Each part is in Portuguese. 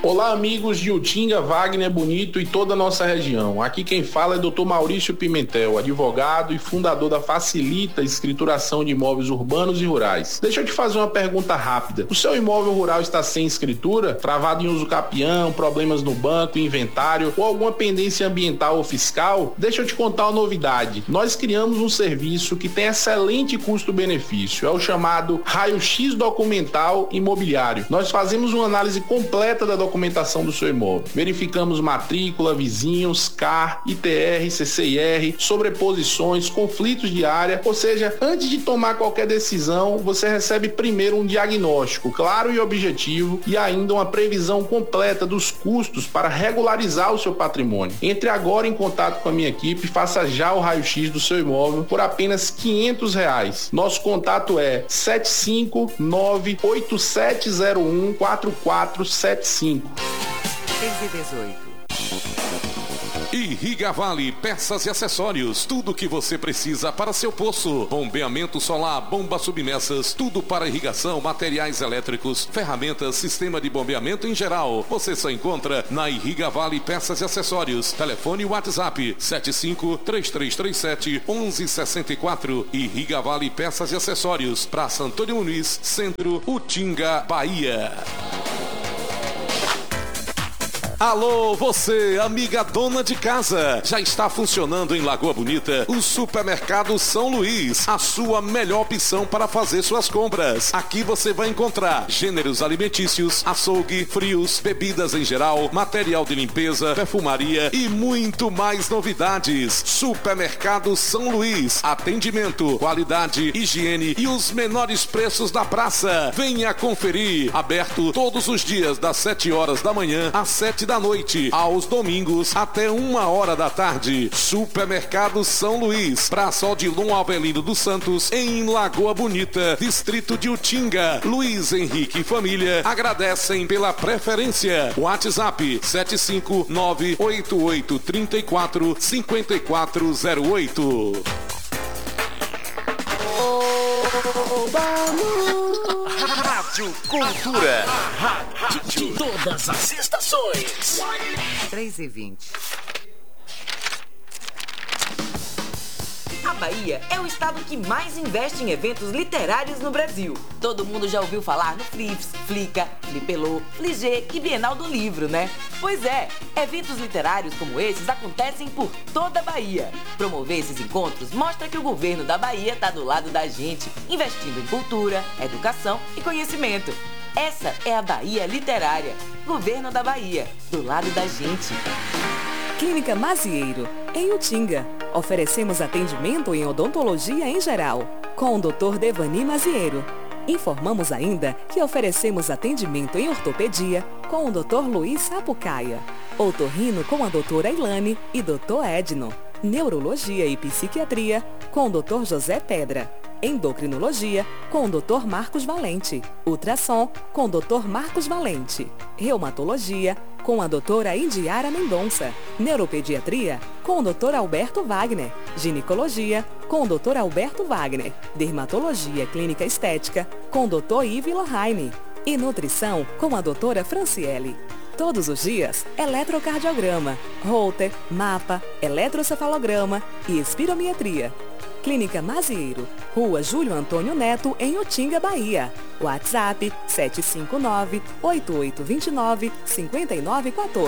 Olá, amigos de Utinga, Wagner, Bonito e toda a nossa região. Aqui quem fala é Dr. Maurício Pimentel, advogado e fundador da Facilita Escrituração de Imóveis Urbanos e Rurais. Deixa eu te fazer uma pergunta rápida. O seu imóvel rural está sem escritura, travado em uso capião, problemas no banco, inventário ou alguma pendência ambiental ou fiscal? Deixa eu te contar uma novidade. Nós criamos um serviço que tem excelente custo-benefício. É o chamado Raio-X Documental Imobiliário. Nós fazemos uma análise completa da documentação do seu imóvel. Verificamos matrícula, vizinhos, CAR, ITR, CCIR, sobreposições, conflitos de área, ou seja, antes de tomar qualquer decisão, você recebe primeiro um diagnóstico claro e objetivo e ainda uma previsão completa dos custos para regularizar o seu patrimônio. Entre agora em contato com a minha equipe e faça já o raio-x do seu imóvel por apenas R$500. Nosso contato é 759-8701-4475. 1518. Irriga Vale Peças e Acessórios, tudo o que você precisa para seu poço, bombeamento solar, bombas submersas, tudo para irrigação, materiais elétricos, ferramentas, sistema de bombeamento em geral. Você só encontra na Irriga Vale Peças e Acessórios. Telefone WhatsApp 75-3337-1164. Irriga Vale Peças e Acessórios, Praça Antônio Muniz, Centro, Utinga, Bahia. Alô, você, amiga dona de casa. Já está funcionando em Lagoa Bonita o Supermercado São Luís, a sua melhor opção para fazer suas compras. Aqui você vai encontrar gêneros alimentícios, açougue, frios, bebidas em geral, material de limpeza, perfumaria e muito mais novidades. Supermercado São Luís, atendimento, qualidade, higiene e os menores preços da praça. Venha conferir. Aberto todos os dias das 7 horas da manhã às 7 da noite, aos domingos até 1 hora da tarde. Supermercado São Luís, Praça Odilon Avelino dos Santos, em Lagoa Bonita, distrito de Utinga. Luiz Henrique e família agradecem pela preferência. WhatsApp 759-8834-5408. Rádio Cultura. Rádio de todas as estações. 3h20. A Bahia é o estado que mais investe em eventos literários no Brasil. Todo mundo já ouviu falar no Flix, Flica, Flipelô, Fligê e Bienal do Livro, né? Pois é, eventos literários como esses acontecem por toda a Bahia. Promover esses encontros mostra que o governo da Bahia está do lado da gente, investindo em cultura, educação e conhecimento. Essa é a Bahia Literária. Governo da Bahia, do lado da gente. Clínica Mazieiro, em Utinga. Oferecemos atendimento em odontologia em geral, com o Dr. Devani Mazieiro. Informamos ainda que oferecemos atendimento em ortopedia com o Dr. Luiz Sapucaia, otorrino com a doutora Ilane e Dr. Edno, neurologia e psiquiatria com o Dr. José Pedra, endocrinologia com o Dr. Marcos Valente, ultrassom com o Dr. Marcos Valente, reumatologia com a doutora Indiara Mendonça, neuropediatria com o Dr. Alberto Wagner, ginecologia com o Dr. Alberto Wagner, dermatologia clínica estética com o Dr. Yves Lohane e nutrição com a doutora Franciele. Todos os dias, eletrocardiograma, Holter, mapa, eletrocefalograma e espirometria. Clínica Mazieiro, Rua Júlio Antônio Neto, em Utinga, Bahia. WhatsApp 759-8829-5914.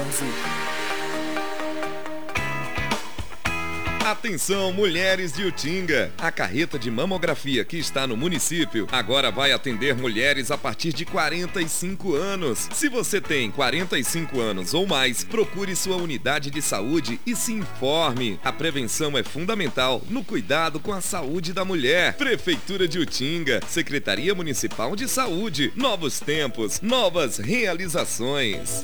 Atenção, mulheres de Utinga! A carreta de mamografia que está no município agora vai atender mulheres a partir de 45 anos. Se você tem 45 anos ou mais, procure sua unidade de saúde e se informe. A prevenção é fundamental no cuidado com a saúde da mulher. Prefeitura de Utinga, Secretaria Municipal de Saúde, novos tempos, novas realizações.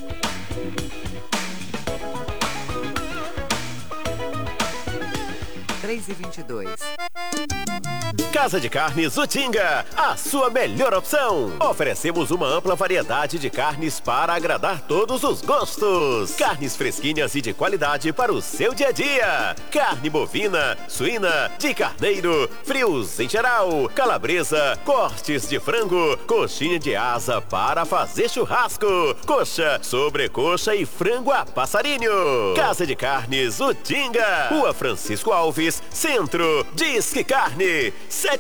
3h22. Casa de Carnes Utinga, a sua melhor opção. Oferecemos uma ampla variedade de carnes para agradar todos os gostos. Carnes fresquinhas e de qualidade para o seu dia a dia. Carne bovina, suína, de carneiro, frios em geral, calabresa, cortes de frango, coxinha de asa para fazer churrasco, coxa, sobrecoxa e frango a passarinho. Casa de Carnes Utinga, Rua Francisco Alves, Centro. Disque Carne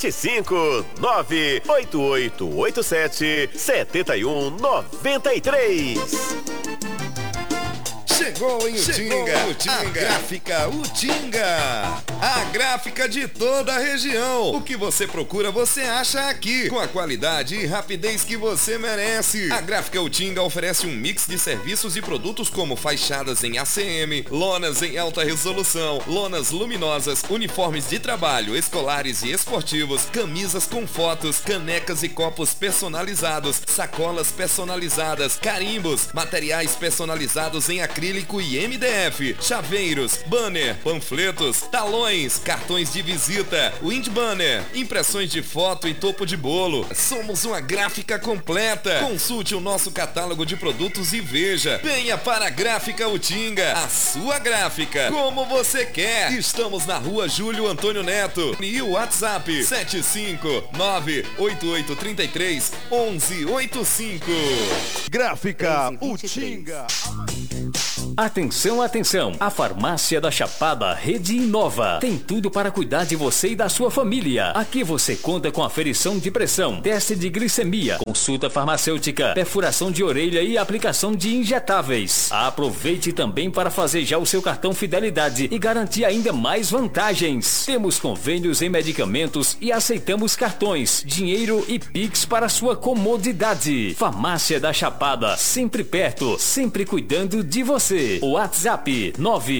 759-8887-7193. Chegou em Utinga, a Gráfica Utinga. A gráfica de toda a região. O que você procura, você acha aqui. Com a qualidade e rapidez que você merece. A Gráfica Utinga oferece um mix de serviços e produtos como fachadas em ACM, lonas em alta resolução, lonas luminosas, uniformes de trabalho, escolares e esportivos, camisas com fotos, canecas e copos personalizados, sacolas personalizadas, carimbos, materiais personalizados em acrílico e MDF, chaveiros, banner, panfletos, talões, cartões de visita, wind banner, impressões de foto e topo de bolo. Somos uma gráfica completa. Consulte o nosso catálogo de produtos e veja. Venha para a Gráfica Utinga, a sua gráfica, como você quer. Estamos na Rua Júlio Antônio Neto e o WhatsApp 759-8833-1185. Gráfica Utinga. Atenção, atenção! A Farmácia da Chapada Rede Inova tem tudo para cuidar de você e da sua família. Aqui você conta com aferição de pressão, teste de glicemia, consulta farmacêutica, perfuração de orelha e aplicação de injetáveis. Aproveite também para fazer já o seu cartão Fidelidade e garantir ainda mais vantagens. Temos convênios em medicamentos e aceitamos cartões, dinheiro e Pix para sua comodidade. Farmácia da Chapada, sempre perto, sempre cuidando de você. WhatsApp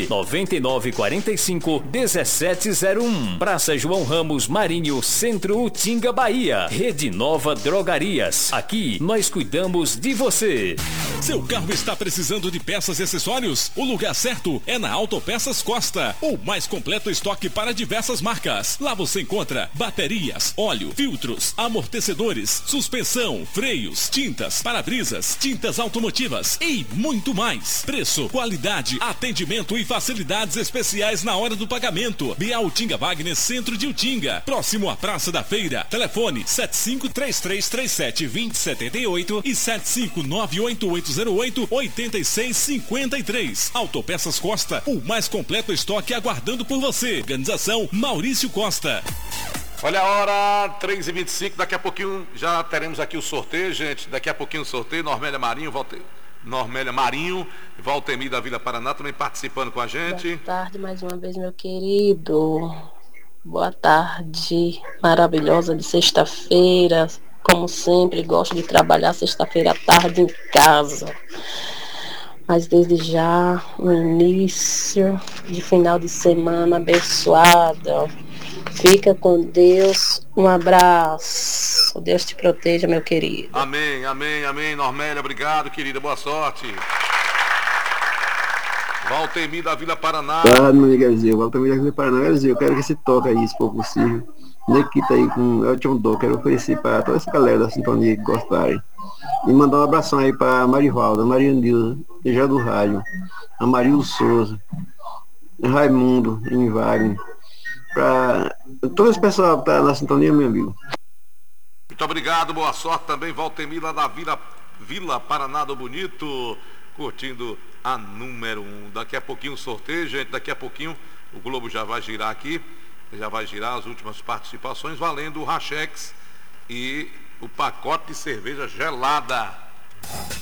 999451701. Praça João Ramos Marinho, Centro Utinga, Bahia. Rede Nova Drogarias. Aqui nós cuidamos de você. Seu carro está precisando de peças e acessórios? O lugar certo é na Autopeças Costa. O mais completo estoque para diversas marcas. Lá você encontra baterias, óleo, filtros, amortecedores, suspensão, freios, tintas, para-brisas, tintas automotivas e muito mais. Preço, qualidade, atendimento e facilidades especiais na hora do pagamento. BA Utinga Wagner, Centro de Utinga, próximo à Praça da Feira. Telefone 7533372078 e 7598808-8653. Autopeças Costa, o mais completo estoque aguardando por você. Organização Maurício Costa. Olha a hora, 3h25, daqui a pouquinho já teremos aqui o sorteio, gente. Daqui a pouquinho o sorteio, Normélia Marinho, Valtemir da Vila Paraná também participando com a gente. Boa tarde mais uma vez, meu querido. Boa tarde, maravilhosa de sexta-feira. Como sempre, gosto de trabalhar sexta-feira à tarde em casa. Mas desde já, um início de final de semana abençoada. Fica com Deus. Um abraço. Deus te proteja, meu querido. Amém, amém, amém. Normélia, obrigado, querida. Boa sorte. Valtemir da Vila Paraná. Ah, meu Gazinho, Valtemir da Vila Paraná. Gazinho, eu quero que você toque aí, se for possível. Nequita aí com Elton Dó. Quero oferecer para toda essa galera da sintonia que gostarem. E mandar um abração aí para Marivalda, Maria Nilza, já do rádio, a Marildo Souza, Raimundo, em Wagner. Para todo esse pessoal que tá na sintonia, meu amigo. Muito obrigado, boa sorte também, Valtemir lá da Vila Paraná do Bonito, curtindo a número 1. Daqui a pouquinho o sorteio, gente, daqui a pouquinho o Globo já vai girar aqui, já vai girar as últimas participações, valendo o Rachex e o pacote de cerveja gelada.